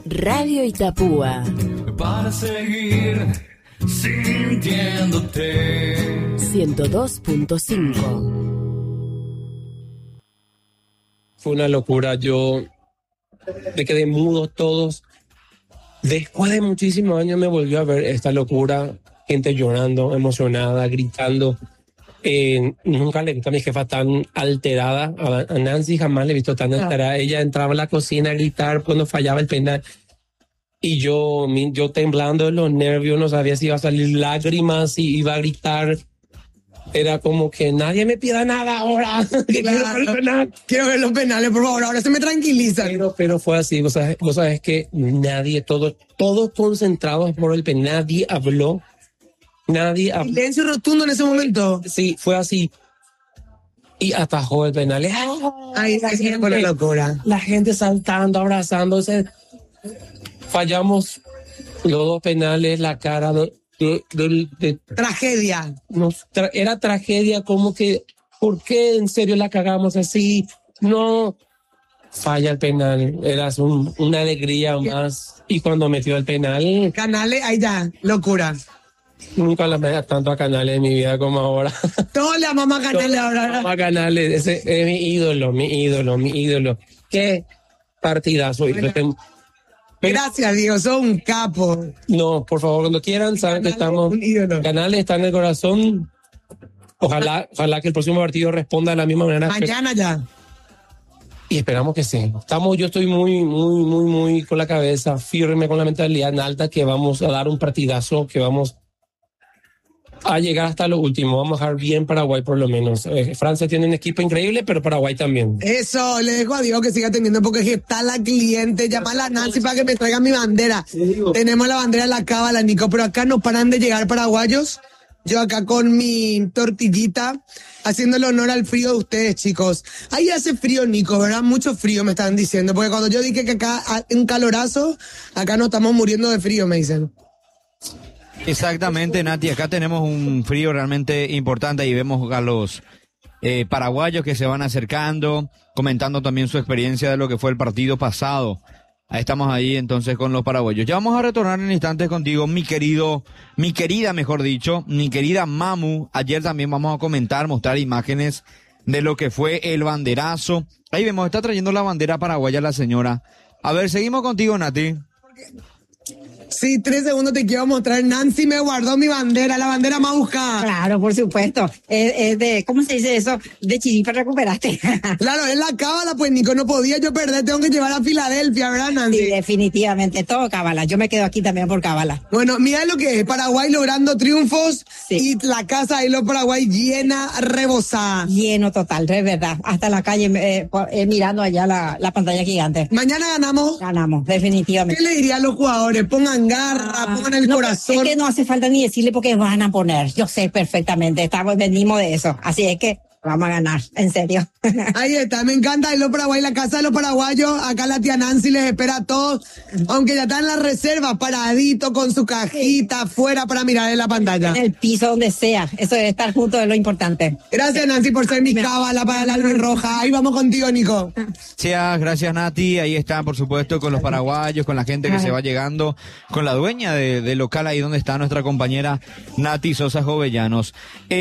Radio Itapúa. Para seguir sintiéndote. 102.5. Fue una locura, yo me quedé mudo todos. Después de muchísimos años me volvió a ver esta locura, gente llorando, emocionada, gritando. Nunca le he visto a mi jefa tan alterada, a Nancy jamás le he visto tan alterada. Ella entraba a la cocina a gritar cuando fallaba el penal. Y yo temblando de los nervios, no sabía si iba a salir lágrimas, si iba a gritar. Era como que nadie me pida nada ahora. Quiero ver los penales, por favor, ahora se me tranquiliza. Pero fue así, vos sabes que nadie, todos concentrados por el penal, nadie habló. Silencio rotundo en ese momento. Sí, fue así. Y atajó el penal. Ay, la locura. La gente saltando, abrazándose. Fallamos los dos penales, la cara de tragedia. Era tragedia, como que, ¿por qué en serio la cagamos así? No, falla el penal, era una alegría más. Y cuando metió el penal... Canales, ahí ya, locura. Nunca la me da tanto a Canales en mi vida como ahora. Todos le amamos a Canales ahora. Amamos a Canales, ese es mi ídolo. Qué partidazo. Bueno. Gracias, Dios, sos un capo. No, por favor, cuando quieran, saben que estamos... Canales está en el corazón. Ojalá que el próximo partido responda de la misma manera. Mañana ya. Y esperamos que sí. Yo estoy muy con la cabeza firme, con la mentalidad en alta, que vamos a dar un partidazo, que vamos a llegar hasta lo último. Vamos a dejar bien Paraguay por lo menos. Francia tiene un equipo increíble, pero Paraguay también. Eso, le dejo a Dios que siga teniendo, porque está la cliente. Llámala a Nancy para que me traiga mi bandera. Sí, tenemos la bandera en la cábala, Nico, pero acá no paran de llegar paraguayos. Yo acá con mi tortillita, haciéndole honor al frío de ustedes, chicos. Ahí hace frío, Nico, ¿verdad? Mucho frío me están diciendo, porque cuando yo dije que acá un calorazo, acá no estamos muriendo de frío, me dicen. Exactamente, Nati, acá tenemos un frío realmente importante y vemos a los paraguayos que se van acercando, comentando también su experiencia de lo que fue el partido pasado. Ahí estamos ahí entonces con los paraguayos. Ya vamos a retornar en instantes contigo, mi querida Mamu. Ayer también vamos a mostrar imágenes de lo que fue el banderazo. Ahí vemos, está trayendo la bandera paraguaya la señora. A ver, seguimos contigo, Nati. Sí, 3 segundos te quiero mostrar. Nancy me guardó mi bandera, la bandera más buscada. Claro, por supuesto. Es de, ¿cómo se dice eso? De chiripa recuperaste. Claro, es la cábala, pues, Nico, no podía yo perder, tengo que llevar a Filadelfia, ¿verdad, Nancy? Sí, definitivamente, todo cábala. Yo me quedo aquí también por cábala. Bueno, mira lo que es, Paraguay logrando triunfos, sí. Y la casa de los Paraguay llena, rebosada. Lleno total, es verdad. Hasta la calle, mirando allá la pantalla gigante. ¿Mañana ganamos? Ganamos, definitivamente. ¿Qué le diría a los jugadores? Pongan garra, pongan el corazón. Es que no hace falta ni decirle porque van a poner. Yo sé perfectamente, venimos de eso. Así es que vamos a ganar, en serio. Ahí está, me encanta los Paraguay, la casa de los paraguayos. Acá la tía Nancy les espera a todos, aunque ya está en la reserva, paradito con su cajita afuera para mirar en la pantalla. En el piso, donde sea. Eso de estar juntos es lo importante. Gracias, Nancy, por ser mi cábala para la luz roja. Ahí vamos contigo, Nico. Gracias, Nati. Ahí está, por supuesto, con los paraguayos, con la gente que se va llegando, con la dueña del local ahí donde está nuestra compañera Nati Sosa Jovellanos.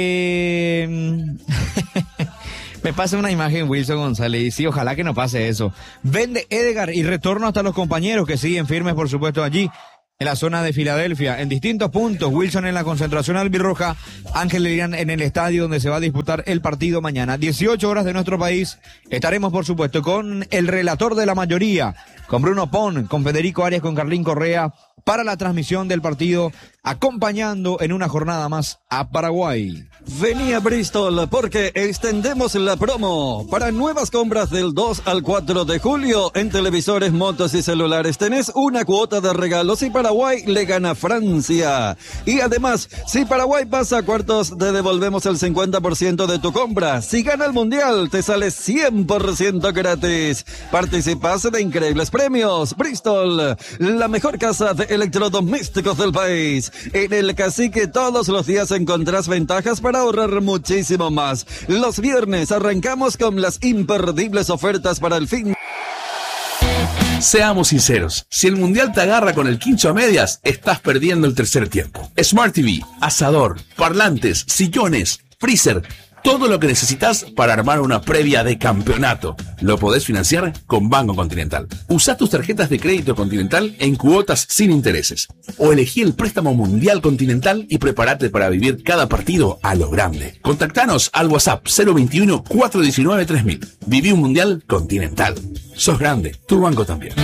Me pasa una imagen Wilson González y sí, ojalá que no pase eso. Vende Edgar y retorno hasta los compañeros que siguen firmes, por supuesto, allí en la zona de Filadelfia, en distintos puntos. Wilson en la concentración albirroja, Ángel Lirian en el estadio donde se va a disputar el partido mañana. 18 horas de nuestro país. Estaremos, por supuesto, con el relator de la mayoría, con Bruno Pon, con Federico Arias, con Carlín Correa, para la transmisión del partido, acompañando en una jornada más a Paraguay. Vení a Bristol porque extendemos la promo. Para nuevas compras del 2 al 4 de julio en televisores, motos y celulares tenés una cuota de regalos y Paraguay le gana a Francia. Y además, si Paraguay pasa a cuartos, te devolvemos el 50% de tu compra. Si gana el Mundial, te sale 100% gratis. Participás de increíbles premios. Bristol, la mejor casa de electrodomésticos del país. En el Cacique todos los días encontrás ventajas para ahorrar muchísimo más. Los viernes arrancamos con las imperdibles ofertas para el fin. Seamos sinceros, si el mundial te agarra con el quincho a medias, estás perdiendo el tercer tiempo. Smart TV, asador, parlantes, sillones, freezer, todo lo que necesitas para armar una previa de campeonato. Lo podés financiar con Banco Continental. Usa tus tarjetas de crédito Continental en cuotas sin intereses. O elegí el préstamo mundial Continental y prepárate para vivir cada partido a lo grande. Contactanos al WhatsApp 021-419-3000. Viví un mundial Continental. Sos grande, tu banco también.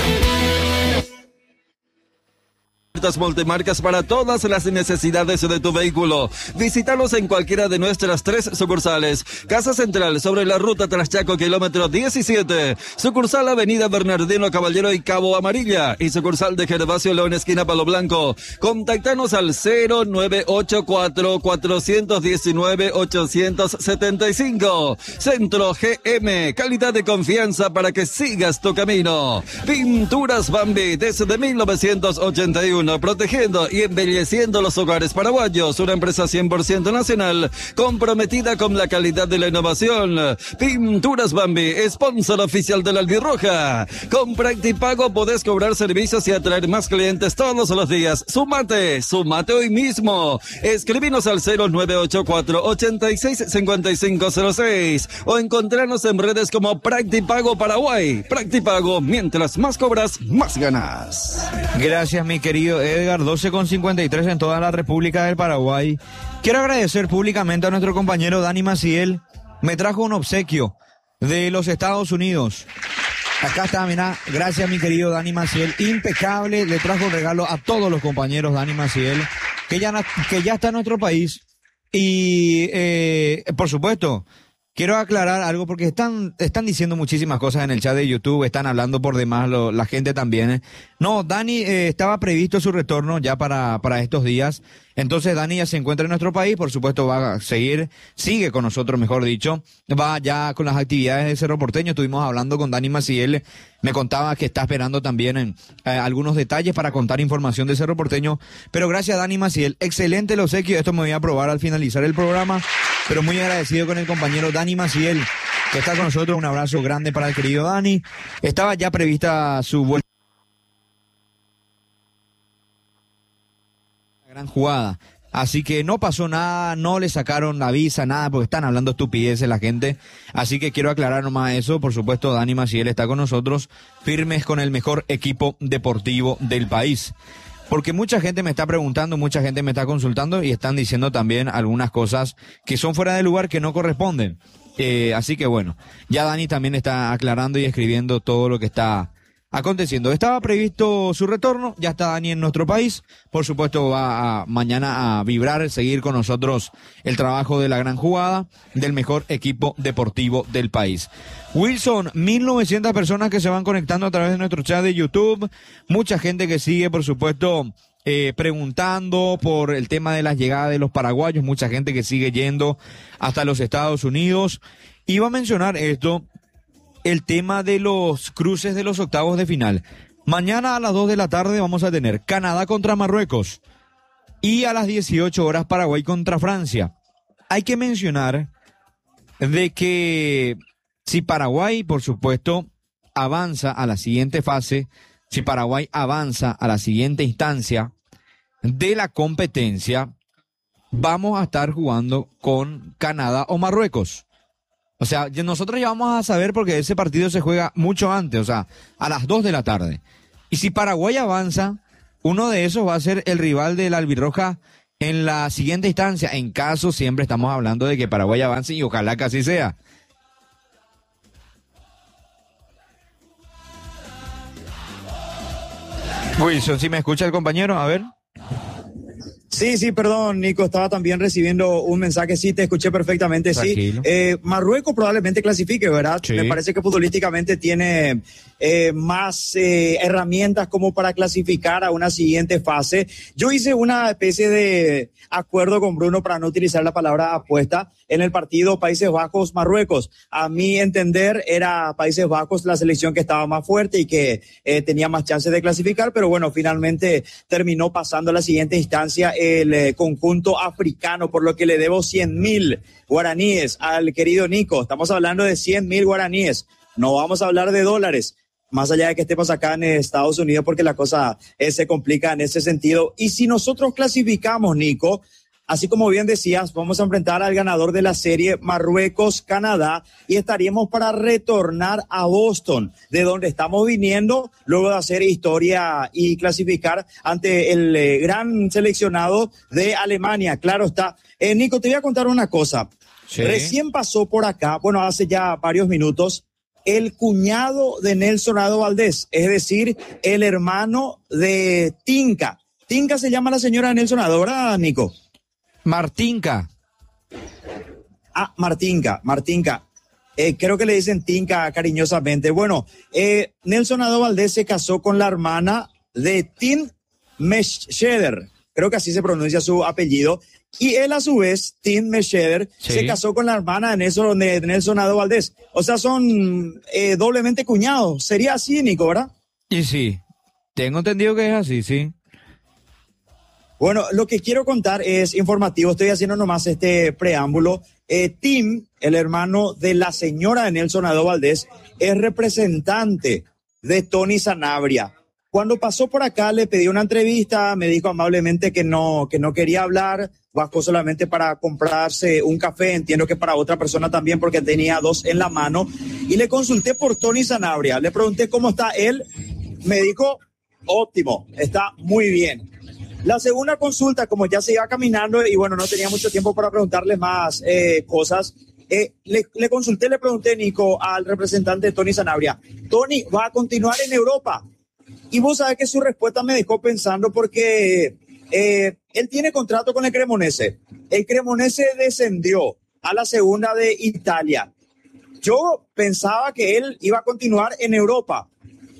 Multimarcas para todas las necesidades de tu vehículo. Visítalos en cualquiera de nuestras 3 sucursales. Casa Central sobre la ruta Traschaco, kilómetro 17. Sucursal Avenida Bernardino Caballero y Cabo Amarilla. Y sucursal de Gervasio León, esquina Palo Blanco. Contáctanos al 0984-419-875. Centro GM. Calidad de confianza para que sigas tu camino. Pinturas Bambi desde 1981. Protegiendo y embelleciendo los hogares paraguayos. Una empresa 100% nacional comprometida con la calidad de la innovación. Pinturas Bambi, sponsor oficial de la Albirroja. Con Practipago podés cobrar servicios y atraer más clientes todos los días. Sumate hoy mismo. Escribinos al 0984-865506 o encontrarnos en redes como Practipago Paraguay. Practipago, mientras más cobras, más ganas. Gracias, mi querido Edgar. 12:53 en toda la República del Paraguay. Quiero agradecer públicamente a nuestro compañero Dani Maciel. Me trajo un obsequio de los Estados Unidos. Acá está, mira. Gracias, mi querido Dani Maciel. Impecable. Le trajo un regalo a todos los compañeros Dani Maciel, que ya está en nuestro país. Y, por supuesto, quiero aclarar algo porque están diciendo muchísimas cosas en el chat de YouTube, están hablando por demás la gente también. No, Dani estaba previsto su retorno ya para estos días. Entonces Dani ya se encuentra en nuestro país, por supuesto va a sigue con nosotros, mejor dicho, va ya con las actividades de Cerro Porteño. Estuvimos hablando con Dani Maciel, me contaba que está esperando también algunos detalles para contar información de Cerro Porteño, pero gracias Dani Maciel, excelente el obsequio, esto me voy a probar al finalizar el programa, pero muy agradecido con el compañero Dani Maciel, que está con nosotros. Un abrazo grande para el querido Dani. Estaba ya prevista su vuelta. Gran jugada, así que no pasó nada, no le sacaron la visa, nada, porque están hablando estupideces la gente, así que quiero aclarar nomás eso. Por supuesto, Dani Maciel está con nosotros, firmes con el mejor equipo deportivo del país, porque mucha gente me está preguntando, mucha gente me está consultando y están diciendo también algunas cosas que son fuera de lugar, que no corresponden, así que bueno, ya Dani también está aclarando y escribiendo todo lo que está aconteciendo. Estaba previsto su retorno, ya está Dani en nuestro país, por supuesto va mañana a vibrar, seguir con nosotros el trabajo de la gran jugada del mejor equipo deportivo del país. Wilson, 1900 personas que se van conectando a través de nuestro chat de YouTube, mucha gente que sigue, por supuesto, preguntando por el tema de las llegadas de los paraguayos, mucha gente que sigue yendo hasta los Estados Unidos. Iba a mencionar esto, el tema de los cruces de los octavos de final. Mañana a las 2 de la tarde vamos a tener Canadá contra Marruecos y a las 18 horas Paraguay contra Francia. Hay que mencionar de que si Paraguay, por supuesto, avanza a la siguiente fase, si Paraguay avanza a la siguiente instancia de la competencia, vamos a estar jugando con Canadá o Marruecos. O sea, nosotros ya vamos a saber porque ese partido se juega mucho antes, o sea, a las 2 de la tarde. Y si Paraguay avanza, uno de esos va a ser el rival de la Albirroja en la siguiente instancia. En caso, siempre estamos hablando de que Paraguay avance y ojalá que así sea. Wilson, ¿sí me escucha el compañero? A ver. Sí, perdón, Nico, estaba también recibiendo un mensaje, sí, te escuché perfectamente, tranquilo. Sí. Marruecos probablemente clasifique, ¿verdad? Sí. Me parece que futbolísticamente tiene más herramientas como para clasificar a una siguiente fase. Yo hice una especie de acuerdo con Bruno, para no utilizar la palabra apuesta, en el partido Países Bajos-Marruecos. A mi entender, era Países Bajos la selección que estaba más fuerte y que tenía más chances de clasificar, pero bueno, finalmente terminó pasando a la siguiente instancia el conjunto africano, por lo que le debo 100.000 guaraníes al querido Nico. Estamos hablando de 100.000 guaraníes, no vamos a hablar de dólares. más allá de que estemos acá en Estados Unidos, porque la cosa se complica en ese sentido. Y si nosotros clasificamos, Nico, así como bien decías, vamos a enfrentar al ganador de la serie Marruecos-Canadá y estaríamos para retornar a Boston, de donde estamos viniendo, luego de hacer historia y clasificar ante el gran seleccionado de Alemania. Claro está. Nico, te voy a contar una cosa. Sí. Recién pasó por acá, bueno, hace ya varios minutos, el cuñado de Nelson Ado Valdés, es decir, el hermano de Tinka. Tinka se llama la señora Nelson Ado, ¿verdad, Nico? Martinka. Ah, Martinka. Creo que le dicen Tinka cariñosamente. Bueno, Nelson Ado Valdés se casó con la hermana de Tim Mescheder. Creo que así se pronuncia su apellido. Y él, a su vez, Tim Mescheder, sí, se casó con la hermana de Nelson Ado Valdés. O sea, son doblemente cuñados. Sería así, Nico, ¿verdad? Y sí, tengo entendido que es así, sí. Bueno, lo que quiero contar es informativo. Estoy haciendo nomás este preámbulo. Tim, el hermano de la señora de Nelson Ado Valdés, es representante de Tony Sanabria. Cuando pasó por acá le pedí una entrevista, me dijo amablemente que no quería hablar, bajó solamente para comprarse un café, entiendo que para otra persona también porque tenía 2 en la mano, y le consulté por Tony Sanabria, le pregunté cómo está él, me dijo, óptimo, está muy bien. La segunda consulta, como ya se iba caminando y bueno, no tenía mucho tiempo para preguntarle más cosas, le consulté, le pregunté, Nico, al representante de Tony Sanabria, Tony, ¿va a continuar en Europa? Y vos sabés que su respuesta me dejó pensando porque él tiene contrato con el Cremonese. El Cremonese descendió a la segunda de Italia. Yo pensaba que él iba a continuar en Europa.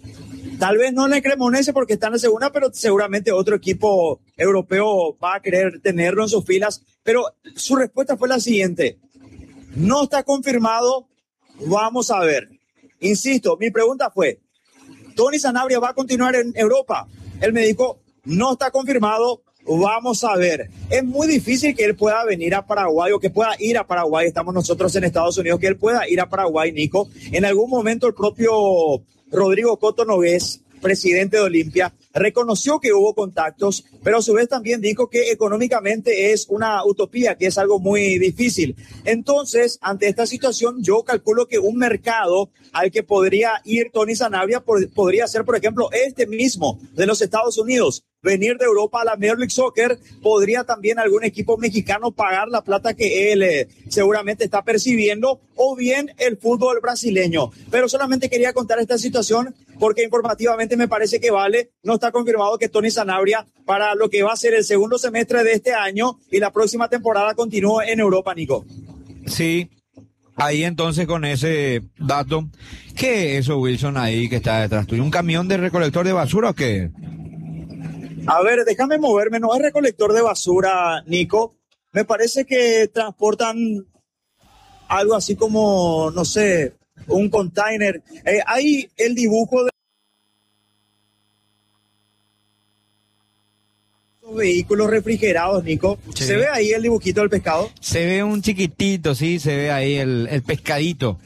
Tal vez no en el Cremonese porque está en la segunda, pero seguramente otro equipo europeo va a querer tenerlo en sus filas. Pero su respuesta fue la siguiente. No está confirmado, vamos a ver. Insisto, mi pregunta fue, ¿Tony Sanabria va a continuar en Europa? Él me dijo, no está confirmado, vamos a ver. Es muy difícil que él pueda venir a Paraguay o que pueda ir a Paraguay. Estamos nosotros en Estados Unidos, que él pueda ir a Paraguay, Nico. En algún momento el propio Rodrigo Coto Nogués, presidente de Olimpia, reconoció que hubo contactos, pero a su vez también dijo que económicamente es una utopía, que es algo muy difícil. Entonces, ante esta situación, yo calculo que un mercado al que podría ir Tony Sanabria podría ser, por ejemplo, este mismo de los Estados Unidos. Venir de Europa a la Major League Soccer, podría también algún equipo mexicano pagar la plata que él seguramente está percibiendo, o bien el fútbol brasileño. Pero solamente quería contar esta situación porque informativamente me parece que vale. No está confirmado que Tony Sanabria, para lo que va a ser el segundo semestre de este año y la próxima temporada, continúe en Europa, Nico. Sí, ahí entonces con ese dato, ¿qué es eso, Wilson, ahí que está detrás tuyo? ¿Un camión de recolector de basura o qué? A ver, déjame moverme, no es recolector de basura, Nico. Me parece que transportan algo así como, no sé, un container. Hay el dibujo de los vehículos refrigerados, Nico. Sí. ¿Se ve ahí el dibujito del pescado? Se ve un chiquitito, sí, se ve ahí el pescadito.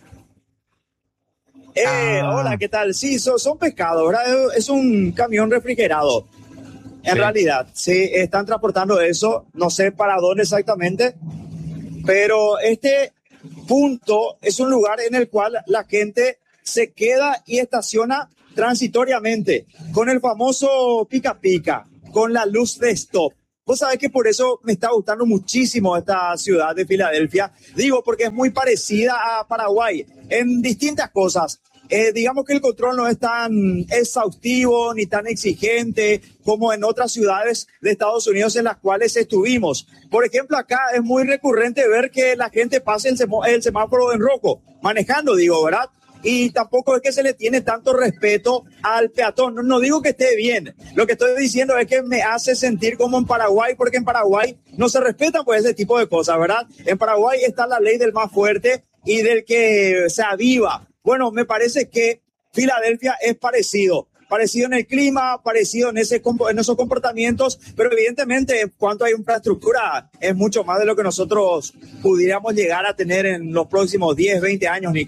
Hola, ¿qué tal? Sí, son pescados, ¿verdad? Es un camión refrigerado. En realidad, sí, están transportando eso, no sé para dónde exactamente, pero este punto es un lugar en el cual la gente se queda y estaciona transitoriamente, con el famoso pica pica, con la luz de stop. Vos sabés que por eso me está gustando muchísimo esta ciudad de Filadelfia, digo porque es muy parecida a Paraguay en distintas cosas. Digamos que el control no es tan exhaustivo ni tan exigente como en otras ciudades de Estados Unidos en las cuales estuvimos. Por ejemplo, acá es muy recurrente ver que la gente pase el semáforo en rojo, manejando, digo, ¿verdad? Y tampoco es que se le tiene tanto respeto al peatón. No digo que esté bien. Lo que estoy diciendo es que me hace sentir como en Paraguay, porque en Paraguay no se respetan pues ese tipo de cosas, ¿verdad? En Paraguay está la ley del más fuerte y del que se aviva. Bueno, me parece que Filadelfia es parecido en el clima, parecido en esos comportamientos, pero evidentemente en cuanto a infraestructura es mucho más de lo que nosotros pudiéramos llegar a tener en los próximos 10, 20 años, Nico.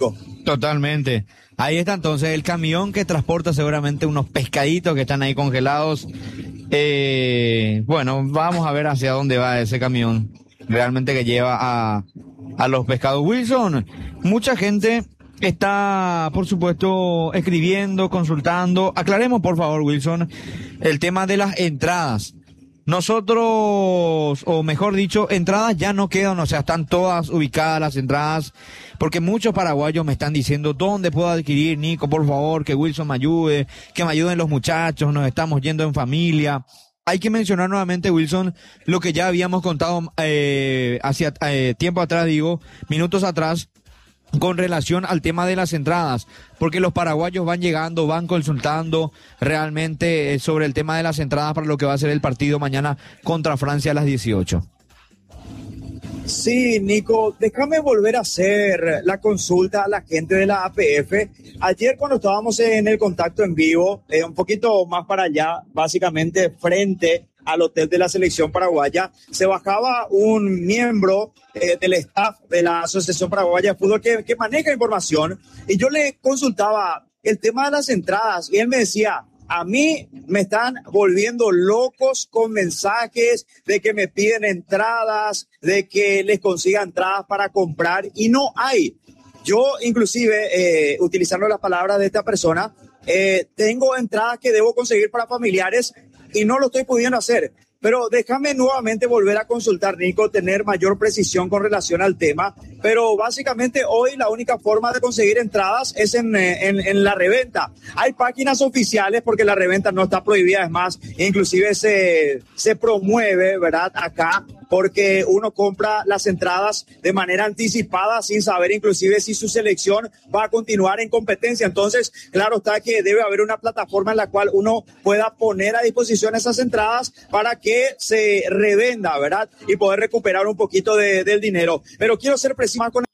Totalmente. Ahí está entonces el camión que transporta seguramente unos pescaditos que están ahí congelados. Bueno, vamos a ver hacia dónde va ese camión realmente que lleva a los pescados. Wilson, mucha gente está, por supuesto, escribiendo, consultando. Aclaremos, por favor, Wilson, el tema de las entradas. Nosotros, o mejor dicho, entradas ya no quedan, o sea, están todas ubicadas las entradas, porque muchos paraguayos me están diciendo dónde puedo adquirir, Nico, por favor, que Wilson me ayude, que me ayuden los muchachos, nos estamos yendo en familia. Hay que mencionar nuevamente, Wilson, lo que ya habíamos contado hacia tiempo atrás, minutos atrás, con relación al tema de las entradas, porque los paraguayos van llegando, van consultando realmente sobre el tema de las entradas para lo que va a ser el partido mañana contra Francia a las 18. Sí, Nico, déjame volver a hacer la consulta a la gente de la APF. Ayer cuando estábamos en el contacto en vivo, un poquito más para allá, básicamente frente al hotel de la selección paraguaya, se bajaba un miembro del staff de la Asociación Paraguaya de Fútbol que maneja información, y yo le consultaba el tema de las entradas y él me decía: a mí me están volviendo locos con mensajes de que me piden entradas, de que les consiga entradas para comprar, y no hay. Yo inclusive, utilizando las palabras de esta persona, tengo entradas que debo conseguir para familiares y no lo estoy pudiendo hacer. Pero déjame nuevamente volver a consultar, Nico, tener mayor precisión con relación al tema. Pero básicamente hoy la única forma de conseguir entradas es en la reventa. Hay páginas oficiales porque la reventa no está prohibida, es más, inclusive se promueve, ¿verdad? Acá, porque uno compra las entradas de manera anticipada sin saber inclusive si su selección va a continuar en competencia. Entonces, claro está que debe haber una plataforma en la cual uno pueda poner a disposición esas entradas para que se revenda, ¿verdad? Y poder recuperar un poquito del dinero. Pero quiero ser preciso con...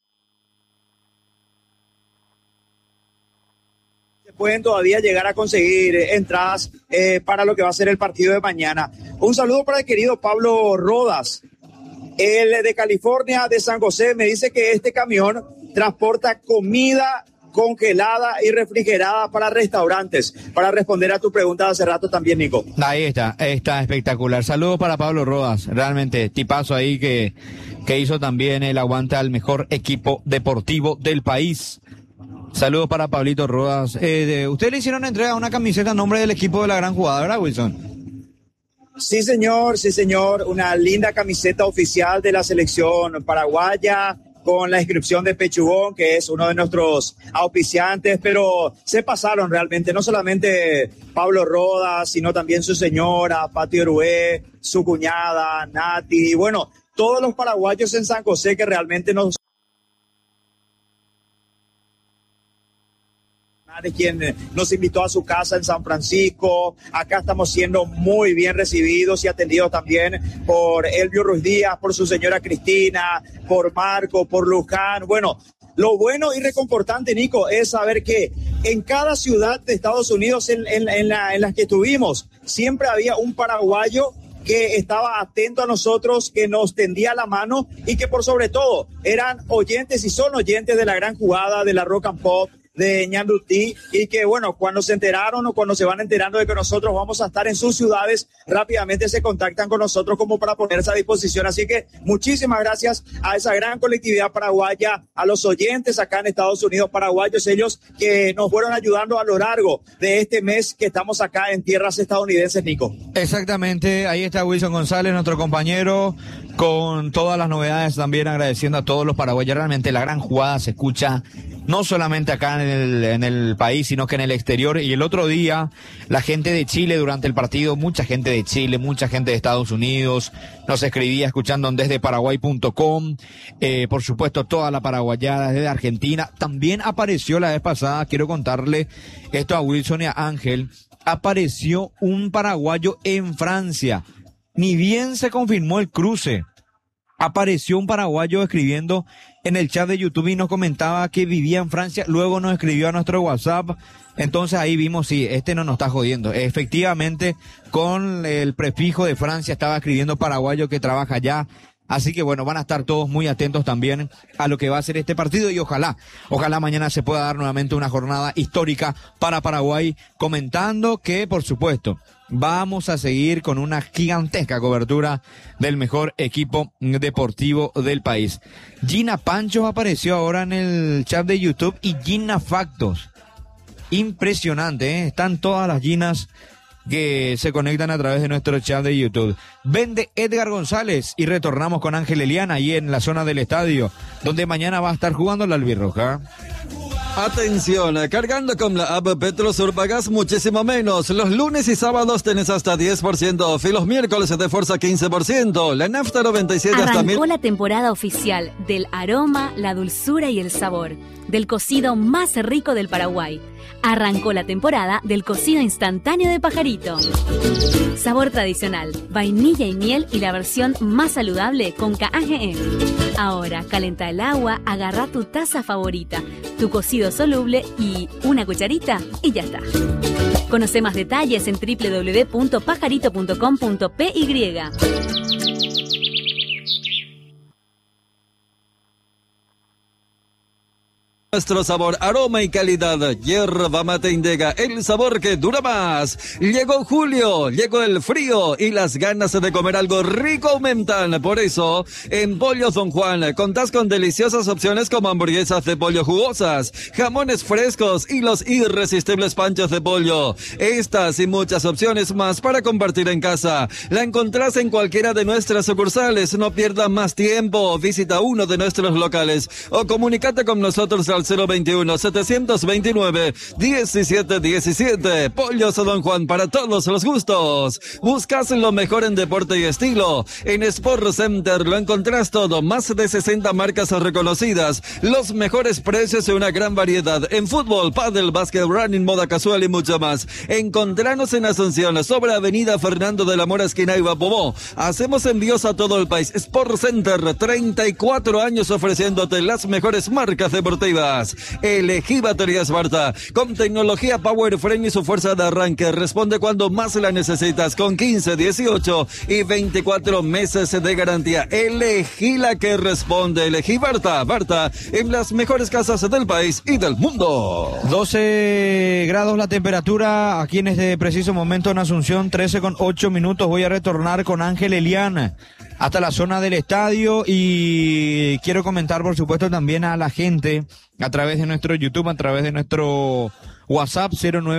Se pueden todavía llegar a conseguir entradas para lo que va a ser el partido de mañana. Un saludo para el querido Pablo Rodas. El de California, de San José, me dice que este camión transporta comida congelada y refrigerada para restaurantes, para responder a tu pregunta de hace rato también, Nico. Ahí está espectacular. Saludos para Pablo Rodas, realmente tipazo ahí que hizo también el aguante al mejor equipo deportivo del país. Saludos para Pablito Rodas. Usted le hicieron entrega a una camiseta a nombre del equipo de la gran jugada, ¿verdad, Wilson? Sí, señor, una linda camiseta oficial de la selección paraguaya, con la inscripción de Pechugón, que es uno de nuestros auspiciantes, pero se pasaron realmente, no solamente Pablo Rodas, sino también su señora, Pati Orué, su cuñada, Nati, y bueno, todos los paraguayos en San José que realmente nos... quien nos invitó a su casa en San Francisco. Acá estamos siendo muy bien recibidos y atendidos también por Elvio Ruiz Díaz, por su señora Cristina, por Marco, por Luján. Bueno, lo bueno y reconfortante, Nico, es saber que en cada ciudad de Estados Unidos en las que estuvimos, siempre había un paraguayo que estaba atento a nosotros, que nos tendía la mano y que por sobre todo eran oyentes y son oyentes de la gran jugada, de la Rock and Pop, de Ñandutí, y que bueno, cuando se enteraron o cuando se van enterando de que nosotros vamos a estar en sus ciudades, rápidamente se contactan con nosotros como para ponerse a disposición. Así que muchísimas gracias a esa gran colectividad paraguaya, a los oyentes acá en Estados Unidos, paraguayos, ellos que nos fueron ayudando a lo largo de este mes que estamos acá en tierras estadounidenses, Nico. Exactamente, ahí está Wilson González, nuestro compañero, con todas las novedades, también agradeciendo a todos los paraguayos. Realmente la gran jugada se escucha no solamente acá en el país, sino que en el exterior. Y el otro día, la gente de Chile durante el partido, mucha gente de Chile, mucha gente de Estados Unidos, nos escribía escuchando desde paraguay.com, por supuesto toda la paraguayada desde Argentina. También apareció la vez pasada, quiero contarle esto a Wilson y a Ángel, apareció un paraguayo en Francia. Ni bien se confirmó el cruce, apareció un paraguayo escribiendo en el chat de YouTube y nos comentaba que vivía en Francia, luego nos escribió a nuestro WhatsApp, entonces ahí vimos, sí, este no nos está jodiendo. Efectivamente, con el prefijo de Francia estaba escribiendo paraguayo que trabaja allá. Así que bueno, van a estar todos muy atentos también a lo que va a ser este partido y ojalá mañana se pueda dar nuevamente una jornada histórica para Paraguay, comentando que por supuesto vamos a seguir con una gigantesca cobertura del mejor equipo deportivo del país. Gina Pancho apareció ahora en el chat de YouTube y Gina Factos. Impresionante, ¿eh? Están todas las Ginas que se conectan a través de nuestro chat de YouTube. Vende Edgar González y retornamos con Ángel Eliana ahí en la zona del estadio, donde mañana va a estar jugando la albirroja. Atención, cargando con la app Petrosur pagas muchísimo menos. Los lunes y sábados tenés hasta 10% off y los miércoles de fuerza 15%. La nafta 97 hasta 1000. Arrancó la temporada oficial del aroma, la dulzura y el sabor del cocido más rico del Paraguay. Arrancó la temporada del cocido instantáneo de Pajarito. Sabor tradicional, vainilla y miel y la versión más saludable con KAGE. Ahora, calenta el agua, agarra tu taza favorita, tu cocido soluble y una cucharita y ya está. Conoce más detalles en www.pajarito.com.py. Nuestro sabor, aroma y calidad, yerba mate Indega, el sabor que dura más. Llegó julio, llegó el frío y las ganas de comer algo rico aumentan. Por eso, en Pollos Don Juan contás con deliciosas opciones como hamburguesas de pollo jugosas, jamones frescos y los irresistibles panchos de pollo. Estas y muchas opciones más para compartir en casa. La encontrás en cualquiera de nuestras sucursales. No pierdas más tiempo. Visita uno de nuestros locales o comunícate con nosotros al 021-729-1717. Pollos Don Juan para todos los gustos. Buscas lo mejor en deporte y estilo. En Sport Center lo encontrás todo. Más de 60 marcas reconocidas. Los mejores precios y una gran variedad. En fútbol, pádel, básquet, running, moda casual y mucho más. Encontranos en Asunción, sobre Avenida Fernando de la Mora, esquina Ibapobó. Hacemos envíos a todo el país. Sport Center, 34 años ofreciéndote las mejores marcas deportivas. Elegí baterías Barta con tecnología Power Frame y su fuerza de arranque. Responde cuando más la necesitas con 15, 18 y 24 meses de garantía. Elegí la que responde. Elegí Barta. Barta en las mejores casas del país y del mundo. 12 grados la temperatura aquí en este preciso momento en Asunción, 13:08. Voy a retornar con Ángel Eliana hasta la zona del estadio y quiero comentar por supuesto también a la gente a través de nuestro YouTube, a través de nuestro WhatsApp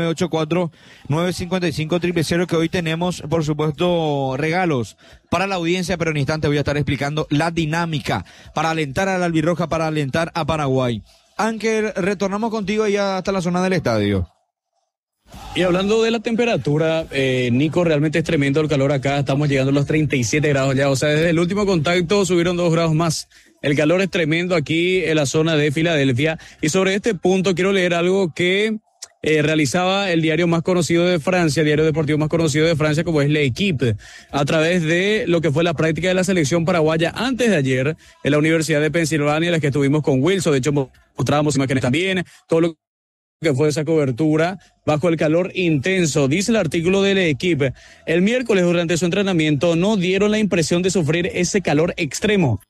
0984-955-000, que hoy tenemos por supuesto regalos para la audiencia, pero en instante voy a estar explicando la dinámica para alentar a la albirroja, para alentar a Paraguay. Ángel, retornamos contigo ya hasta la zona del estadio. Y hablando de la temperatura, Nico, realmente es tremendo el calor acá. Estamos llegando a los 37 grados ya. O sea, desde el último contacto subieron 2 grados más. El calor es tremendo aquí en la zona de Filadelfia. Y sobre este punto quiero leer algo que realizaba el diario más conocido de Francia, el diario deportivo más conocido de Francia, como es L'Équipe, a través de lo que fue la práctica de la selección paraguaya antes de ayer en la Universidad de Pensilvania, en la que estuvimos con Wilson. De hecho, mostrábamos imágenes también, todo lo que fue esa cobertura bajo el calor intenso. Dice el artículo de L'Équipe, el miércoles durante su entrenamiento no dieron la impresión de sufrir ese calor extremo.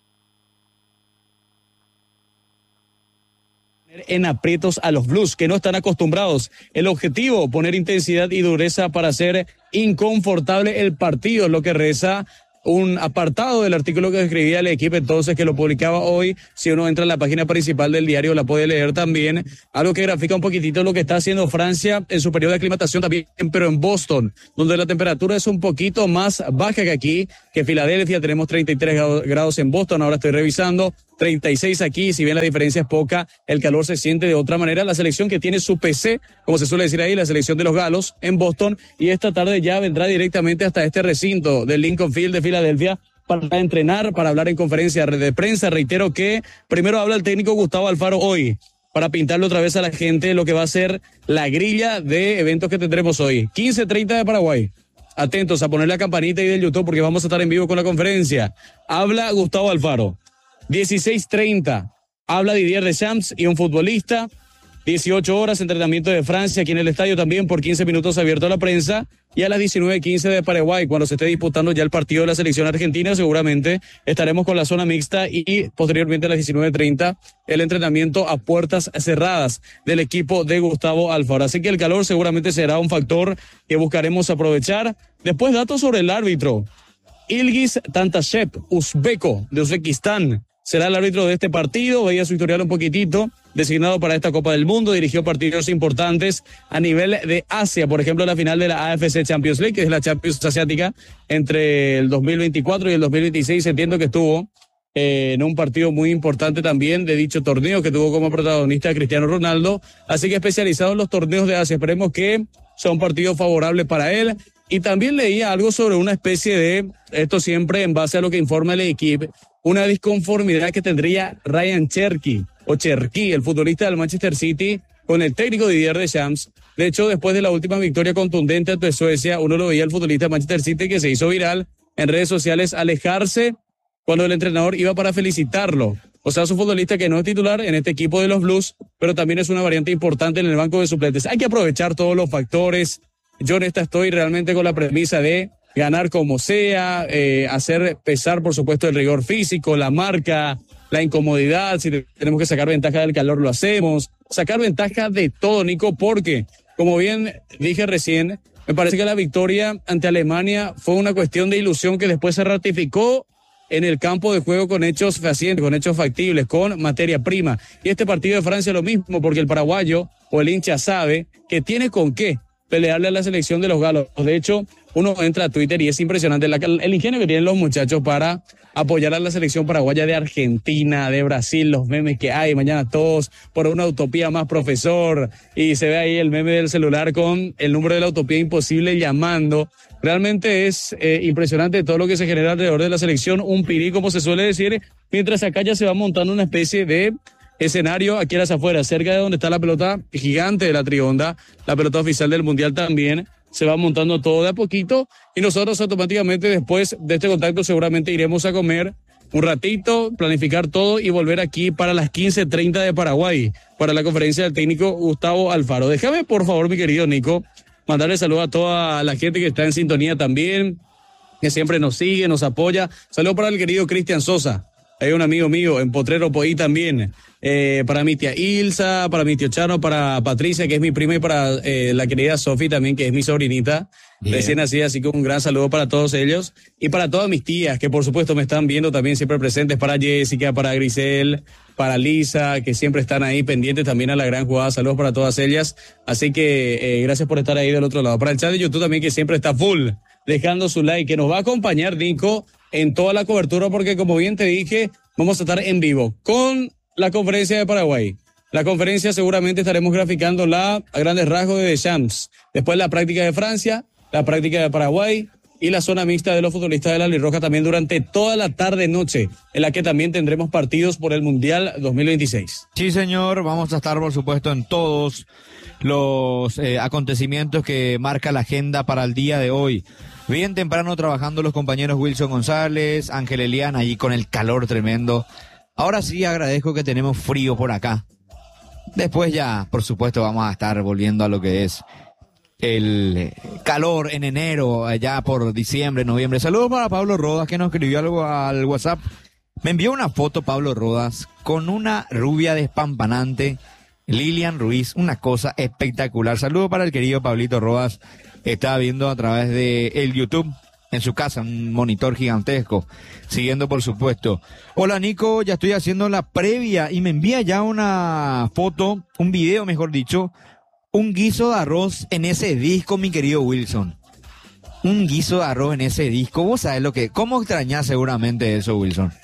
En aprietos a los Blues, que no están acostumbrados. El objetivo, poner intensidad y dureza para hacer inconfortable el partido, lo que reza un apartado del artículo que escribía el equipo, entonces, que lo publicaba hoy. Si uno entra en la página principal del diario, la puede leer también. Algo que grafica un poquitito lo que está haciendo Francia en su periodo de aclimatación también, pero en Boston, donde la temperatura es un poquito más baja que aquí, que Filadelfia. Tenemos 33 grados en Boston, ahora estoy revisando. 36 aquí, si bien la diferencia es poca, el calor se siente de otra manera. La selección que tiene su PC, como se suele decir ahí, la selección de los Galos en Boston, y esta tarde ya vendrá directamente hasta este recinto del Lincoln Field de Filadelfia para entrenar, para hablar en conferencia de prensa. Reitero que primero habla el técnico Gustavo Alfaro hoy, para pintarle otra vez a la gente lo que va a ser la grilla de eventos que tendremos hoy. 15:30 de Paraguay. Atentos a poner la campanita ahí del YouTube porque vamos a estar en vivo con la conferencia. Habla Gustavo Alfaro. 16:30, habla Didier Deschamps y un futbolista. 18 horas, entrenamiento de Francia aquí en el estadio también por 15 minutos abierto a la prensa. y a las 19:15 de Paraguay, cuando se esté disputando ya el partido de la selección argentina, seguramente estaremos con la zona mixta y posteriormente a las 19:30 el entrenamiento a puertas cerradas del equipo de Gustavo Alfaro. Así que el calor seguramente será un factor que buscaremos aprovechar. Después, datos sobre el árbitro. Ilgiz Tantashev, uzbeco de Uzbekistán, será el árbitro de este partido. Veía su historial un poquitito, designado para esta Copa del Mundo, dirigió partidos importantes a nivel de Asia, por ejemplo la final de la AFC Champions League, que es la Champions Asiática, entre el 2024 y el 2026, entiendo que estuvo en un partido muy importante también de dicho torneo, que tuvo como protagonista a Cristiano Ronaldo, así que especializado en los torneos de Asia, esperemos que sea un partido favorable para él. Y también leía algo sobre una especie de, esto siempre en base a lo que informa el equipo, una disconformidad que tendría Ryan Cherky, el futbolista del Manchester City, con el técnico Didier Deschamps. De hecho, después de la última victoria contundente ante Suecia, uno lo veía al futbolista del Manchester City, que se hizo viral en redes sociales, alejarse cuando el entrenador iba para felicitarlo. O sea, es un futbolista que no es titular en este equipo de los Blues, pero también es una variante importante en el banco de suplentes. Hay que aprovechar todos los factores. Yo en esta estoy realmente con la premisa de ganar como sea, hacer pesar, por supuesto, el rigor físico, la marca, la incomodidad. Si tenemos que sacar ventaja del calor, lo hacemos. Sacar ventaja de todo, Nico, porque, como bien dije recién, me parece que la victoria ante Alemania fue una cuestión de ilusión que después se ratificó en el campo de juego con hechos fehacientes, con hechos factibles, con materia prima. Y este partido de Francia lo mismo, porque el paraguayo o el hincha sabe que tiene con qué pelearle a la selección de los galos. De hecho, uno entra a Twitter y es impresionante el ingenio que tienen los muchachos para apoyar a la selección paraguaya de Argentina, de Brasil, los memes que hay, mañana todos por una utopía más, profesor, y se ve ahí el meme del celular con el número de la utopía imposible llamando. Realmente es impresionante todo lo que se genera alrededor de la selección, un pirí, como se suele decir, mientras acá ya se va montando una especie de escenario aquí a las afueras, cerca de donde está la pelota gigante de la Trionda, la pelota oficial del Mundial también. Se va montando todo de a poquito y nosotros automáticamente después de este contacto seguramente iremos a comer un ratito, planificar todo y volver aquí para las 15:30 de Paraguay, para la conferencia del técnico Gustavo Alfaro. Déjame, por favor, mi querido Nico, mandarle saludos a toda la gente que está en sintonía también, que siempre nos sigue, nos apoya. Saludos para el querido Cristian Sosa. Hay un amigo mío en Potrero Poí también, para mi tía Ilsa, para mi tío Chano, para Patricia, que es mi prima, y para la querida Sofi también, que es mi sobrinita, recién nacida, así que un gran saludo para todos ellos, y para todas mis tías, que por supuesto me están viendo también siempre presentes, para Jessica, para Grisel, para Lisa, que siempre están ahí pendientes también a la gran jugada. Saludos para todas ellas, así que gracias por estar ahí del otro lado. Para el chat de YouTube también, que siempre está full, dejando su like, que nos va a acompañar, Nico, en toda la cobertura, porque como bien te dije, vamos a estar en vivo con la conferencia de Paraguay. La conferencia seguramente estaremos graficándola a grandes rasgos de Deschamps. Después la práctica de Francia, la práctica de Paraguay y la zona mixta de los futbolistas de la Albirroja también durante toda la tarde-noche, en la que también tendremos partidos por el Mundial 2026. Sí, señor, vamos a estar, por supuesto, en todos los acontecimientos que marca la agenda para el día de hoy. Bien temprano trabajando los compañeros Wilson González, Ángel Eliana, allí con el calor tremendo. Ahora sí agradezco que tenemos frío por acá. Después ya, por supuesto, vamos a estar volviendo a lo que es el calor en enero, allá por diciembre, noviembre. Saludos para Pablo Rodas, que nos escribió algo al WhatsApp. Me envió una foto Pablo Rodas con una rubia despampanante, Lilian Ruiz, una cosa espectacular. Saludos para el querido Pablito Rodas. Estaba viendo a través de el YouTube en su casa, un monitor gigantesco, siguiendo por supuesto. Hola Nico, ya estoy haciendo la previa y me envía ya una foto, un video mejor dicho, un guiso de arroz en ese disco, mi querido Wilson. Un guiso de arroz en ese disco, vos sabés cómo extrañás seguramente eso, Wilson.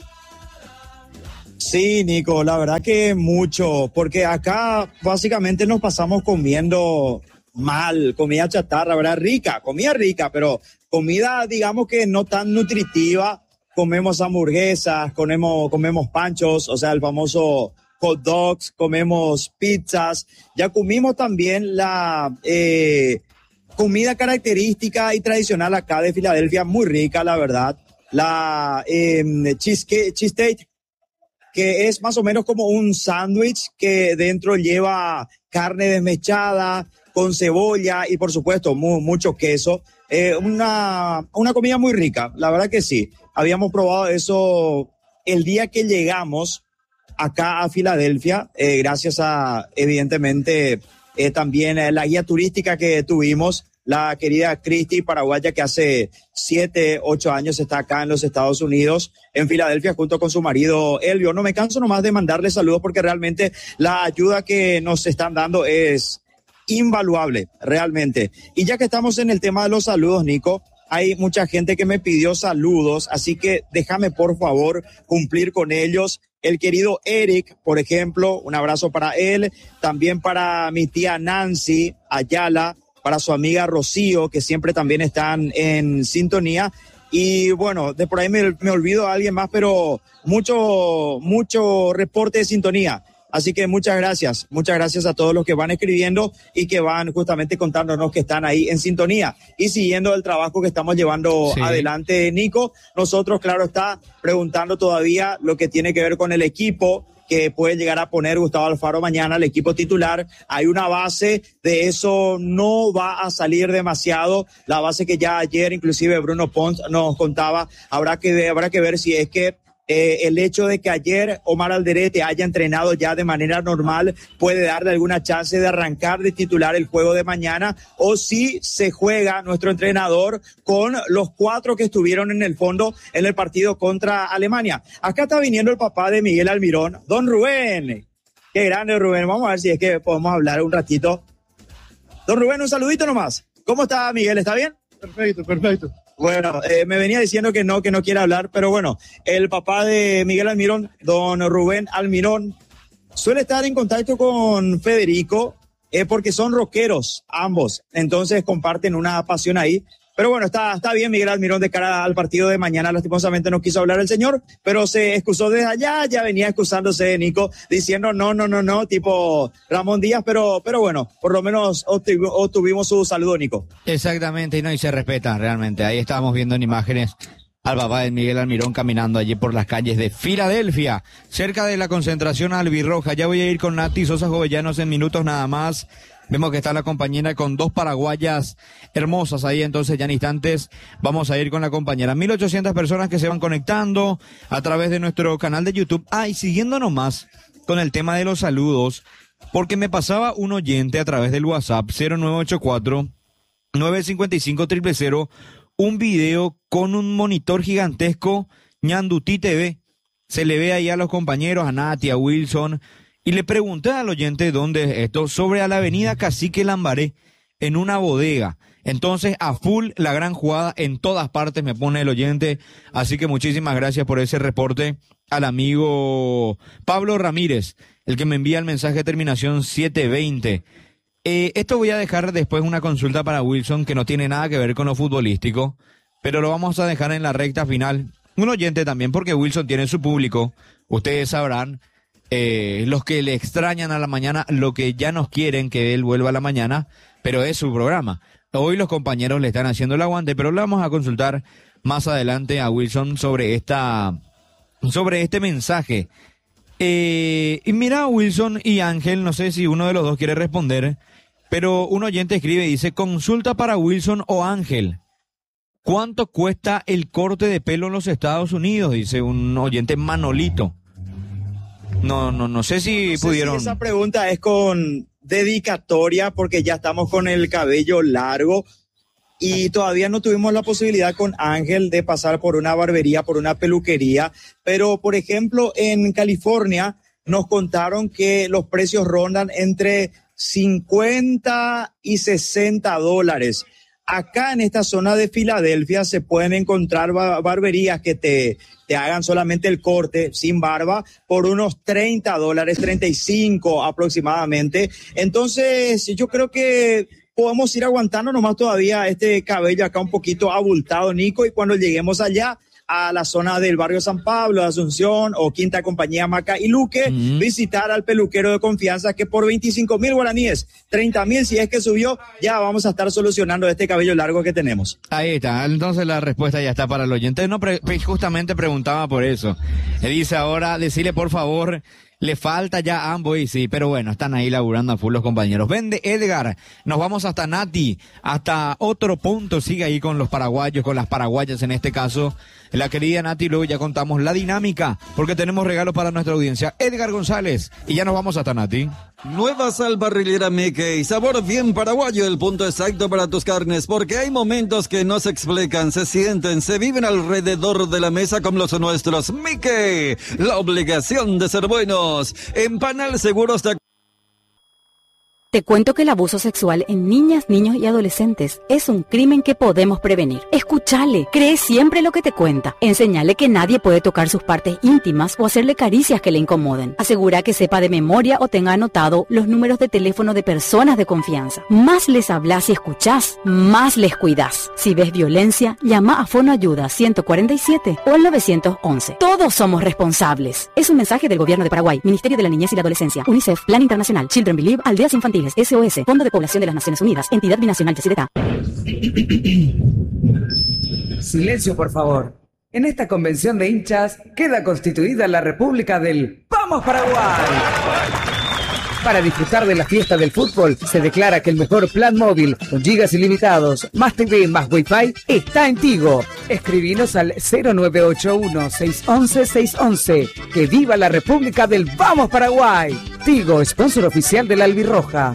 Sí, Nico, la verdad que mucho, porque acá básicamente nos pasamos comiendo mal, comida chatarra, ¿verdad? Rica, comida rica, pero comida, digamos que no tan nutritiva. Comemos hamburguesas, comemos panchos, o sea, el famoso hot dogs, comemos pizzas. Ya comimos también la comida característica y tradicional acá de Filadelfia, muy rica, la verdad. La cheesesteak, que es más o menos como un sándwich que dentro lleva carne desmechada, con cebolla y por supuesto mucho queso. Una comida muy rica, la verdad que sí. Habíamos probado eso el día que llegamos acá a Filadelfia, gracias a, evidentemente, también la guía turística que tuvimos, la querida Cristi paraguaya, que hace 7, 8 años está acá en los Estados Unidos, en Filadelfia, junto con su marido Elvio. No me canso nomás de mandarle saludos porque realmente la ayuda que nos están dando es invaluable, realmente. Y ya que estamos en el tema de los saludos, Nico, hay mucha gente que me pidió saludos, así que déjame por favor cumplir con ellos. El querido Eric, por ejemplo, un abrazo para él, también para mi tía Nancy Ayala, para su amiga Rocío, que siempre también están en sintonía. Y bueno, de por ahí me olvido a alguien más, pero mucho reporte de sintonía. Así que muchas gracias a todos los que van escribiendo y que van justamente contándonos que están ahí en sintonía y siguiendo el trabajo que estamos llevando adelante, Nico. Nosotros, claro está, preguntando todavía lo que tiene que ver con el equipo que puede llegar a poner Gustavo Alfaro mañana, el equipo titular. Hay una base, de eso no va a salir demasiado. La base que ya ayer inclusive Bruno Pons nos contaba, habrá que ver si es que el hecho de que ayer Omar Alderete haya entrenado ya de manera normal puede darle alguna chance de arrancar de titular el juego de mañana, o si se juega nuestro entrenador con los 4 que estuvieron en el fondo en el partido contra Alemania. Acá está viniendo el papá de Miguel Almirón, don Rubén. Qué grande, Rubén. Vamos a ver si es que podemos hablar un ratito. Don Rubén, un saludito nomás. ¿Cómo está, Miguel? ¿Está bien? Perfecto. Bueno, me venía diciendo que no quiere hablar, pero bueno, el papá de Miguel Almirón, don Rubén Almirón, suele estar en contacto con Federico, porque son rockeros ambos, entonces comparten una pasión ahí. Pero bueno, está bien Miguel Almirón de cara al partido de mañana. Lastimosamente no quiso hablar el señor, pero se excusó desde allá, ya venía excusándose Nico, diciendo no, tipo Ramón Díaz, pero bueno, por lo menos obtuvimos su saludo, Nico. Exactamente, y se respeta realmente. Ahí estábamos viendo en imágenes al papá de Miguel Almirón caminando allí por las calles de Filadelfia, cerca de la concentración albirroja. Ya voy a ir con Nati Sosa Jovellanos en minutos nada más. Vemos que está la compañera con 2 paraguayas hermosas ahí, entonces ya en instantes vamos a ir con la compañera. 1.800 personas que se van conectando a través de nuestro canal de YouTube. Y siguiéndonos más con el tema de los saludos, porque me pasaba un oyente a través del WhatsApp 0984-955-000 un video con un monitor gigantesco Ñandutí TV. Se le ve ahí a los compañeros, a Nati, a Wilson. Y le pregunté al oyente dónde es esto, sobre a la avenida Cacique Lambaré, en una bodega. Entonces, a full la gran jugada en todas partes, me pone el oyente. Así que muchísimas gracias por ese reporte al amigo Pablo Ramírez, el que me envía el mensaje de terminación 720. Esto voy a dejar después una consulta para Wilson que no tiene nada que ver con lo futbolístico, pero lo vamos a dejar en la recta final. Un oyente también, porque Wilson tiene su público, ustedes sabrán. Los que le extrañan a la mañana, lo que ya nos quieren que él vuelva a la mañana, pero es su programa. Hoy los compañeros le están haciendo el aguante, pero le vamos a consultar más adelante a Wilson sobre este mensaje. Y mira, Wilson y Ángel, no sé si uno de los dos quiere responder, pero un oyente escribe y dice, consulta para Wilson o Ángel. ¿Cuánto cuesta el corte de pelo en los Estados Unidos? Dice un oyente Manolito. No sé si pudieron. Si esa pregunta es con dedicatoria, porque ya estamos con el cabello largo y todavía no tuvimos la posibilidad con Ángel de pasar por una barbería, por una peluquería. Pero, por ejemplo, en California nos contaron que los precios rondan entre 50 y $60. Acá en esta zona de Filadelfia se pueden encontrar barberías que te hagan solamente el corte sin barba por unos $30, 35 aproximadamente. Entonces yo creo que podemos ir aguantando nomás todavía este cabello acá un poquito abultado, Nico, y cuando lleguemos allá a la zona del barrio San Pablo, de Asunción o Quinta Compañía Maca y Luque, visitar al peluquero de confianza que por 25,000 guaraníes, 30,000 si es que subió, ya vamos a estar solucionando este cabello largo que tenemos. Ahí está, entonces la respuesta ya está para el oyente. No, justamente preguntaba por eso. Le dice ahora, decirle por favor Le falta ya a ambos y sí, pero bueno, están ahí laburando a full los compañeros. Vende Edgar, nos vamos hasta Nati, hasta otro punto, sigue ahí con los paraguayos, con las paraguayas en este caso. La querida Nati, luego ya contamos la dinámica, porque tenemos regalos para nuestra audiencia. Edgar González, y ya nos vamos hasta Nati. Nueva sal parrillera Mickey, sabor bien paraguayo, el punto exacto para tus carnes, porque hay momentos que no se explican, se sienten, se viven alrededor de la mesa como los nuestros. Mickey, la obligación de ser buenos. En Panal Seguros Te cuento que el abuso sexual en niñas, niños y adolescentes es un crimen que podemos prevenir. Escúchale, cree siempre lo que te cuenta. Enseñale que nadie puede tocar sus partes íntimas o hacerle caricias que le incomoden. Asegura que sepa de memoria o tenga anotado los números de teléfono de personas de confianza. Más les hablas y escuchás, más les cuidás. Si ves violencia, llama a Fono Ayuda 147 o al 911. Todos somos responsables. Es un mensaje del Gobierno de Paraguay, Ministerio de la Niñez y la Adolescencia, UNICEF, Plan Internacional, Children Believe, Aldeas Infantiles, SOS, Fondo de Población de las Naciones Unidas, Entidad Binacional de CIDETA. Silencio, por favor. En esta convención de hinchas queda constituida la República del ¡Vamos Paraguay! Para disfrutar de la fiesta del fútbol, se declara que el mejor plan móvil, con gigas ilimitados, más TV, más Wi-Fi, está en Tigo. Escribinos al 0981-611-611. ¡Que viva la República del ¡Vamos Paraguay! Tigo, sponsor oficial de la Albirroja.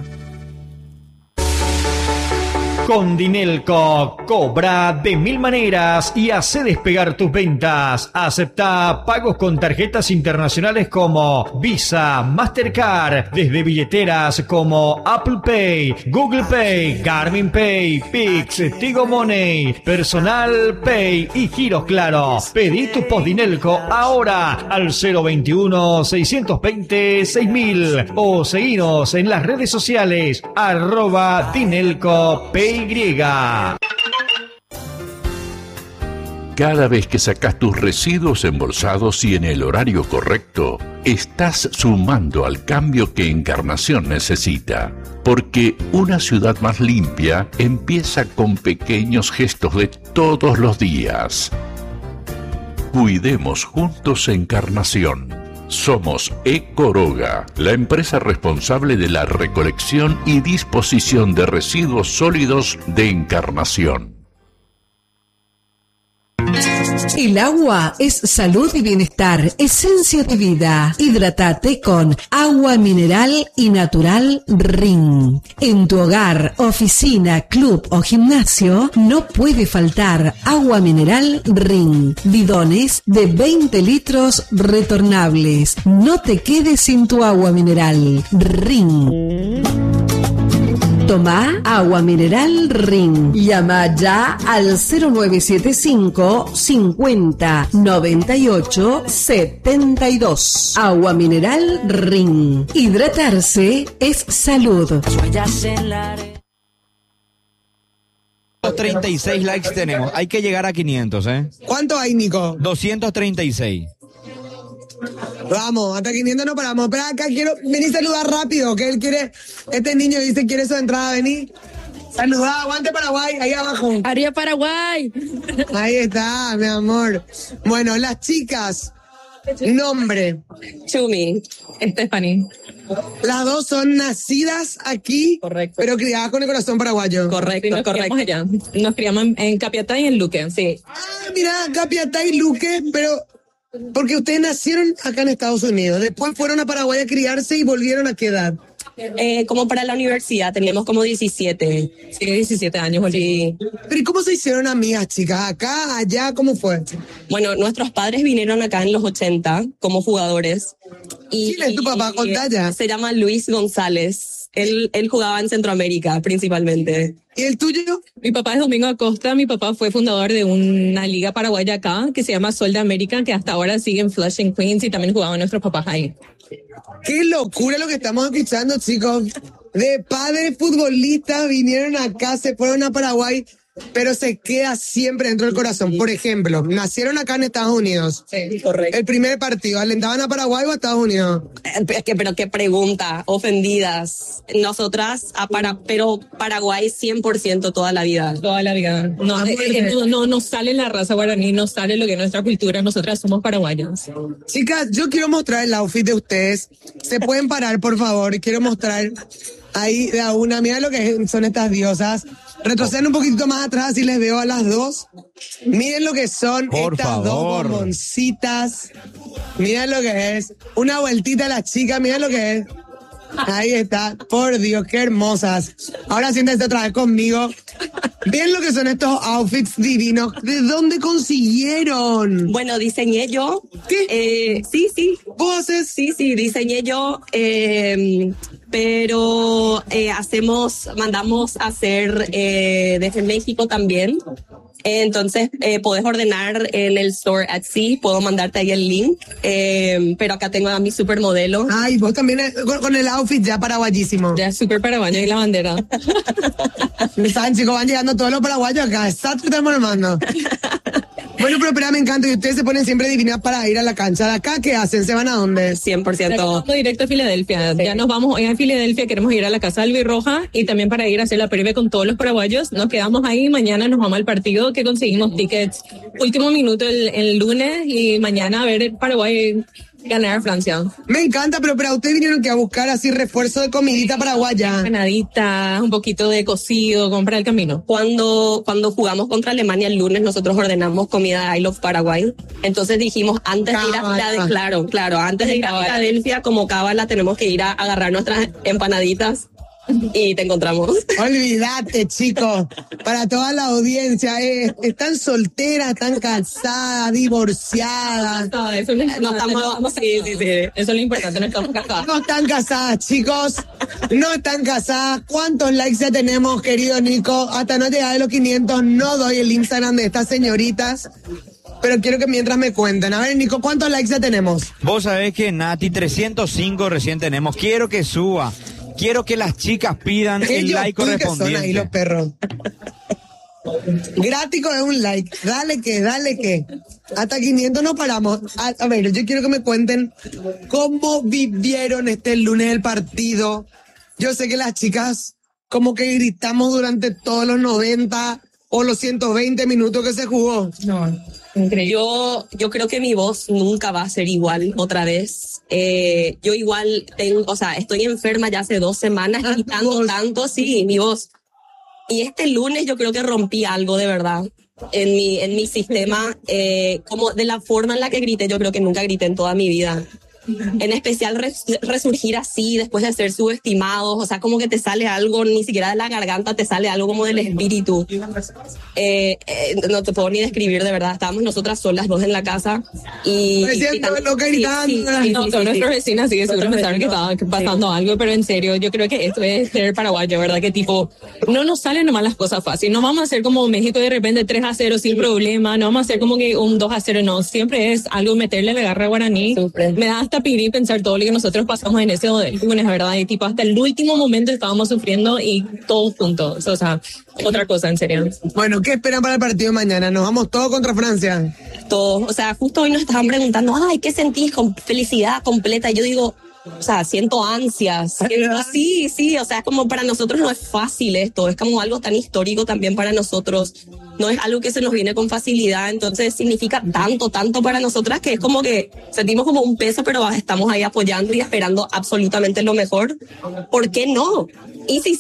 Con Dinelco, cobra de 1000 maneras y hace despegar tus ventas. Acepta pagos con tarjetas internacionales como Visa, Mastercard, desde billeteras como Apple Pay, Google Pay, Garmin Pay, Pix, Tigo Money, Personal Pay y giros Claro. Pedí tu post Dinelco ahora al 021-620-6000 o seguinos en las redes sociales @DinelcoPay. Cada vez que sacas tus residuos embolsados y en el horario correcto, estás sumando al cambio que Encarnación necesita. Porque una ciudad más limpia empieza con pequeños gestos de todos los días. Cuidemos juntos Encarnación. Somos Ecoroga, la empresa responsable de la recolección y disposición de residuos sólidos de Encarnación. El agua es salud y bienestar, esencia de vida. Hidrátate con agua mineral y natural Rin. En tu hogar, oficina, club o gimnasio no puede faltar agua mineral Rin. Bidones de 20 litros retornables. No te quedes sin tu agua mineral Rin. Toma agua mineral Rin. Llama ya al 0975 50 98 72. Agua mineral Rin. Hidratarse es salud. 236 likes tenemos. Hay que llegar a 500, ¿eh? ¿Cuánto hay, Nico? 236. Vamos, hasta 500 no paramos. Pero acá quiero venir a saludar rápido, que él quiere, este niño dice quiere su entrada, vení. Saludá, aguante Paraguay, ahí abajo. Arriba Paraguay. Ahí está, mi amor. Bueno, las chicas, nombre. Chumi, Stephanie. Las dos son nacidas aquí, correcto, pero criadas con el corazón paraguayo. Correcto, nos criamos allá. Nos criamos en Capiatá y en Luque, sí. Ah, mira, Capiatá y Luque, pero... Porque ustedes nacieron acá en Estados Unidos, después fueron a Paraguay a criarse y volvieron ¿a qué edad? Como para la universidad, teníamos como 17. Sí, 17 años volví. Pero ¿y cómo se hicieron amigas, chicas? ¿Acá, allá? ¿Cómo fue? Bueno, nuestros padres vinieron acá en los 80 como jugadores. ¿Quién es tu papá? Contá ya. Se llama Luis González. Él jugaba en Centroamérica, principalmente. ¿Y el tuyo? Mi papá es Domingo Acosta. Mi papá fue fundador de una liga paraguaya acá que se llama Sol de América, que hasta ahora sigue en Flushing, Queens, y también jugaban nuestros papás ahí. Qué locura lo que estamos escuchando, chicos. De padres futbolistas vinieron acá, se fueron a Paraguay. pero se queda siempre dentro del corazón. Por ejemplo, nacieron acá en Estados Unidos. Sí, correcto. El primer partido, ¿alentaban a Paraguay o a Estados Unidos? Pero qué pregunta, ofendidas. Nosotras, pero Paraguay 100% toda la vida. Toda la vida. No sale la raza guaraní, no sale lo que es nuestra cultura, nosotras somos paraguayas. Chicas, yo quiero mostrar el outfit de ustedes. ¿Se pueden parar, por favor? Quiero mostrar ahí de a una. Mira lo que son estas diosas. Retroceden un poquitito más atrás y les veo a las dos. Miren lo que son estas dos bomboncitas. Miren lo que es. Una vueltita a la chica, miren lo que es. Ahí está. Por Dios, qué hermosas. Ahora siéntense otra vez conmigo. Ven lo que son estos outfits divinos. ¿De dónde consiguieron? Bueno, diseñé yo. ¿Qué? Sí. ¿Vos haces? Sí, diseñé yo. Pero mandamos a hacer desde México también. Entonces, podés ordenar en el store Etsy, puedo mandarte ahí el link, pero acá tengo a mi supermodelo. Ay, vos también con el outfit ya paraguayísimo. Ya súper paraguayo y la bandera. Saben, chicos, van llegando todos los paraguayos acá, exacto que estamos armando. Bueno, pero me encanta, y ustedes se ponen siempre divinas para ir a la cancha. ¿De acá qué hacen? ¿Se van a dónde? 100%. Vamos directo a Filadelfia. Ya nos vamos hoy a Filadelfia, queremos ir a la Casa Albirroja y también para ir a hacer la previa con todos los paraguayos. Nos quedamos ahí, mañana nos vamos al partido que conseguimos tickets último minuto el lunes y mañana a ver el Paraguay ganar a Francia. Me encanta, pero ustedes vinieron que a buscar así refuerzo de comidita paraguaya. Empanaditas, un poquito de cocido, compra el camino. Cuando jugamos contra Alemania el lunes, nosotros ordenamos comida I Love Paraguay. Entonces dijimos, antes de ir antes de ir a Filadelfia, como cábala, tenemos que ir a agarrar nuestras empanaditas. Y te encontramos. Olvídate, chicos. Para toda la audiencia, están solteras, están casadas, divorciadas. No estamos. Sí. Eso es lo importante, no estamos casadas. No están casadas, chicos. No están casadas. ¿Cuántos likes ya tenemos, querido Nico? Hasta no llegar a los 500, no doy el Instagram de estas señoritas. Pero quiero que mientras me cuenten. A ver, Nico, ¿cuántos likes ya tenemos? Vos sabés que, Nati, 305 recién tenemos. Quiero que suba. Quiero que las chicas pidan el like correspondiente. Que son ahí los perros. Grático es un like. Dale que. Hasta 500 no paramos. A ver, yo quiero que me cuenten cómo vivieron este lunes el partido. Yo sé que las chicas como que gritamos durante todos los 90 o los 120 minutos que se jugó. No, increíble. Yo creo que mi voz nunca va a ser igual otra vez. Yo igual estoy enferma ya hace 2 semanas, gritando tanto, sí, mi voz. Y este lunes yo creo que rompí algo de verdad en mi sistema, como de la forma en la que grité, yo creo que nunca grité en toda mi vida. En especial resurgir así después de ser subestimados, o sea, como que te sale algo, ni siquiera de la garganta, te sale algo como del espíritu. No te puedo ni describir, de verdad. Estábamos nosotras solas dos en la casa y todos nuestros vecinos sí, seguro pensaron que estaba pasando algo, pero en serio, yo creo que esto es ser paraguayo, ¿verdad? Que tipo, no nos salen nomás las cosas fáciles, no vamos a hacer como México de repente 3-0 sin problema, no vamos a hacer como que un 2-0, no, siempre es algo meterle la garra a Guaraní. Me da hasta piri pensar todo lo que nosotros pasamos en ese lunes, ¿verdad? Y tipo, hasta el último momento estábamos sufriendo y todos juntos, o sea, otra cosa, en serio. Bueno, ¿qué esperan para el partido de mañana? ¿Nos vamos todos contra Francia? Todos, o sea, justo hoy nos estaban preguntando, ay, ¿qué sentís con felicidad completa? Y yo digo, o sea, siento ansias. Sí, o sea, es como para nosotros no es fácil esto, es como algo tan histórico también para nosotros, no es algo que se nos viene con facilidad, entonces significa tanto para nosotras que es como que sentimos como un peso, pero estamos ahí apoyando y esperando absolutamente lo mejor. ¿Por qué no? Y sí.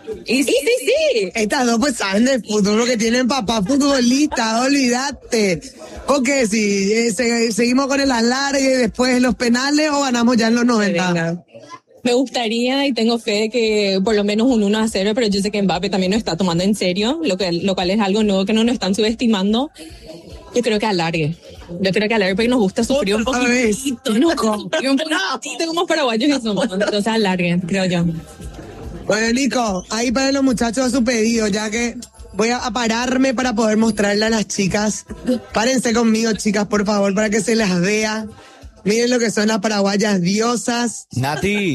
Estas dos pues saben de fútbol, lo que tienen papá futbolista, olvídate. Ok, sí, seguimos con el alargue, después los penales o ganamos ya en los 90. Me gustaría y tengo fe de que por lo menos un 1-0, pero yo sé que Mbappé también nos está tomando en serio, lo cual es algo nuevo que no nos están subestimando. Yo creo que alargue porque nos gusta sufrir un poquitito, ¿no? Sufrir un poquitito como paraguayos que somos, entonces alargue, creo yo. Bueno, Nico, ahí para los muchachos a su pedido, ya que voy a pararme para poder mostrarle a las chicas. Párense conmigo, chicas, por favor, para que se las vea. Miren lo que son las paraguayas diosas. Nati.